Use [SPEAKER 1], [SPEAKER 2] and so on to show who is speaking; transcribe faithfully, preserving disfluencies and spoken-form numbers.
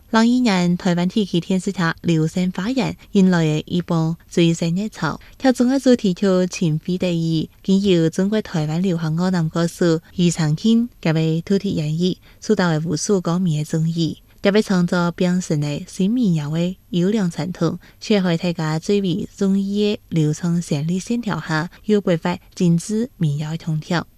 [SPEAKER 1] 两一年台湾地区电视台流星花园迎来的一波最新热潮，跳中的主题曲《情非得已》，经由中国台湾流行歌男歌手庾澄庆及为土地演绎，受到了无数歌迷的中意。这位创作变成了新民谣的优良传统，却在大家最为中意的流畅旋律线条下，有办法精致民谣的通调。